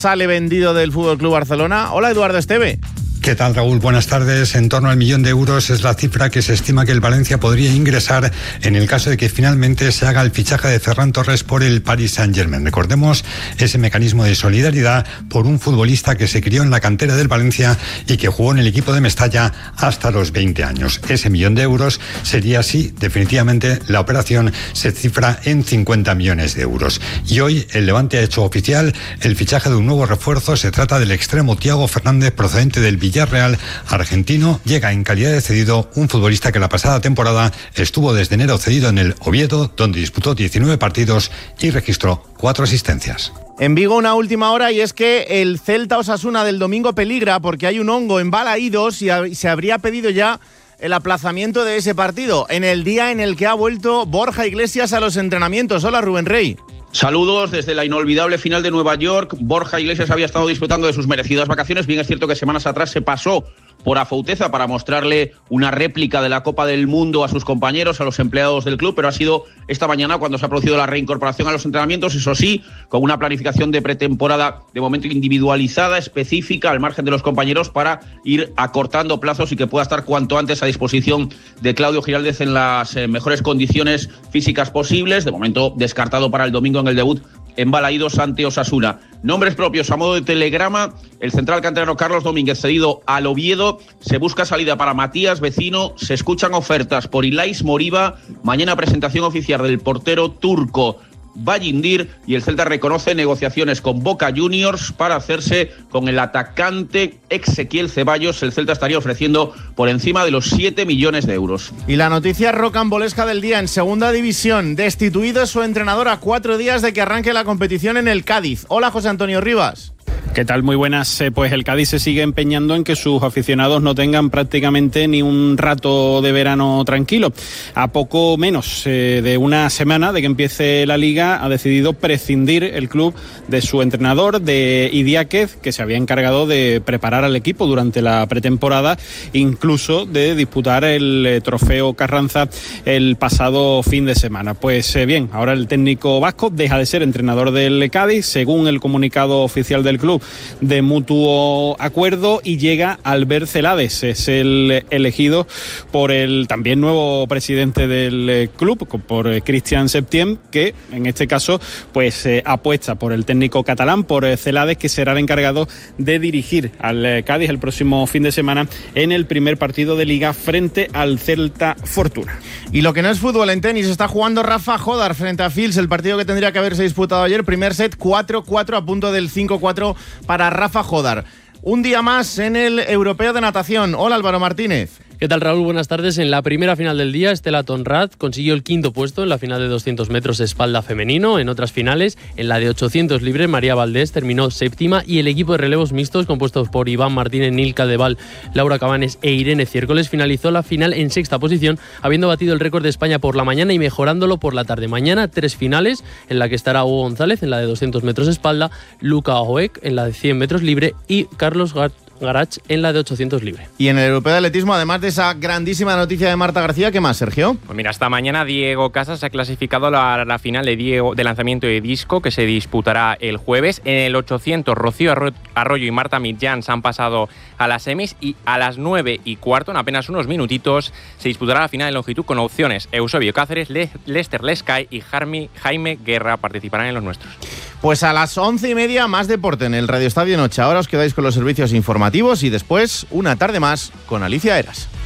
Sale vendido del FC Barcelona. Hola, Eduardo Esteve. ¿Qué tal, Raúl? Buenas tardes. En torno al 1 millón de euros es la cifra que se estima que el Valencia podría ingresar en el caso de que finalmente se haga el fichaje de Ferran Torres por el Paris Saint-Germain. Recordemos ese mecanismo de solidaridad por un futbolista que se crió en la cantera del Valencia y que jugó en el equipo de Mestalla hasta los 20 años. Ese 1 millón de euros sería, sí, definitivamente la operación se cifra en 50 millones de euros. Y hoy el Levante ha hecho oficial el fichaje de un nuevo refuerzo. Se trata del extremo Thiago Fernández, procedente del Villarreal argentino. Llega en calidad de cedido, un futbolista que la pasada temporada estuvo desde enero cedido en el Oviedo, donde disputó 19 partidos y registró 4 asistencias. En Vigo una última hora, y es que el Celta Osasuna del domingo peligra porque hay un hongo en Balaídos y se habría pedido ya el aplazamiento de ese partido en el día en el que ha vuelto Borja Iglesias a los entrenamientos. Hola, Rubén Rey. Saludos desde la inolvidable final de Nueva York. Borja Iglesias había estado disfrutando de sus merecidas vacaciones. Bien es cierto que semanas atrás se pasó por Afouteza para mostrarle una réplica de la Copa del Mundo a sus compañeros, a los empleados del club, pero ha sido esta mañana cuando se ha producido la reincorporación a los entrenamientos, eso sí, con una planificación de pretemporada de momento individualizada, específica, al margen de los compañeros, para ir acortando plazos y que pueda estar cuanto antes a disposición de Claudio Giraldez en las mejores condiciones físicas posibles. De momento descartado para el domingo en el debut en Balaídos ante Osasuna. Nombres propios a modo de telegrama: el central canterano Carlos Domínguez cedido al Oviedo, se busca salida para Matías Vecino, se escuchan ofertas por Ilais Moriba, mañana presentación oficial del portero turco Bayindir, y el Celta reconoce negociaciones con Boca Juniors para hacerse con el atacante Ezequiel Ceballos. El Celta estaría ofreciendo por encima de los 7 millones de euros. Y la noticia rocambolesca del día: en segunda división, destituido su entrenador a 4 días de que arranque la competición en el Cádiz. Hola, José Antonio Rivas. ¿Qué tal? Muy buenas. Pues el Cádiz se sigue empeñando en que sus aficionados no tengan prácticamente ni un rato de verano tranquilo. A poco menos de una semana de que empiece la Liga, ha decidido prescindir el club de su entrenador, de Idiáquez, que se había encargado de preparar al equipo durante la pretemporada, incluso de disputar el trofeo Carranza el pasado fin de semana. Pues bien, ahora el técnico vasco deja de ser entrenador del Cádiz, según el comunicado oficial del club, de mutuo acuerdo, y llega Albert Celades. Es el elegido por el también nuevo presidente del club, por Christian Septien, que en este caso pues apuesta por el técnico catalán, por Celades, que será el encargado de dirigir al Cádiz el próximo fin de semana en el primer partido de Liga frente al Celta Fortuna. Y lo que no es fútbol, en tenis está jugando Rafa Jodar frente a Fils, el partido que tendría que haberse disputado ayer. Primer set 4-4, a punto del 5-4 para Rafa Jodar. Un día más en el Europeo de Natación. Hola, Álvaro Martínez. ¿Qué tal, Raúl? Buenas tardes. En la primera final del día, Estela Tonrat consiguió el 5º puesto en la final de 200 metros espalda femenino. En otras finales, en la de 800 libre, María Valdés terminó 7ª, y el equipo de relevos mixtos, compuestos por Iván Martínez, Nilka Deval, Laura Cabanes e Irene Ciércoles, finalizó la final en 6ª posición, habiendo batido el récord de España por la mañana y mejorándolo por la tarde. Mañana 3 finales, en la que estará Hugo González en la de 200 metros espalda, Luca Oek en la de 100 metros libre y Carlos Garach en la de 800 libre. Y en el Europeo de Atletismo, además de esa grandísima noticia de Marta García, ¿qué más, Sergio? Pues mira, esta mañana Diego Casas ha clasificado a la final de lanzamiento de disco, que se disputará el jueves. En el 800, Rocío Arroyo y Marta Mitjans han pasado a las semis, y a las 9:15, en apenas unos minutitos, se disputará la final de longitud con opciones. Eusebio Cáceres, Lester Lescay y Jaime Guerra participarán en los nuestros. Pues a las 11:30 más deporte en el Radio Estadio Noche. Ahora os quedáis con los servicios informativos y después una tarde más con Alicia Eras.